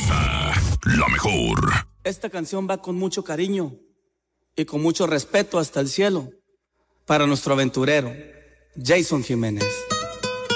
Exa, la mejor. Esta canción va con mucho cariño y con mucho respeto hasta el cielo para nuestro aventurero, Jason Jiménez.